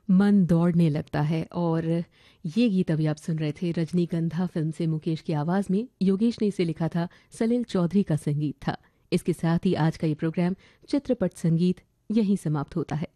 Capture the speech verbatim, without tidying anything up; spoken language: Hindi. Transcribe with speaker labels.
Speaker 1: मन दौड़ने लगता है। और ये गीत अभी आप सुन रहे थे रजनीगंधा फिल्म से मुकेश की आवाज में। योगेश ने इसे लिखा था, सलील चौधरी का संगीत था। इसके साथ ही आज का ये प्रोग्राम चित्रपट संगीत यहीं समाप्त होता है।